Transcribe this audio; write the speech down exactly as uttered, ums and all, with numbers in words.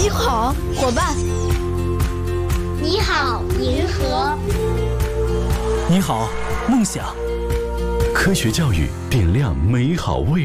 你好，伙伴。 你好，银河。 你好，梦想。 科学教育点亮美好未来。